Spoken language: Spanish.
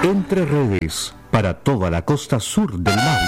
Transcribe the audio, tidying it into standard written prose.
Entre Redes, para toda la costa sur del Maule.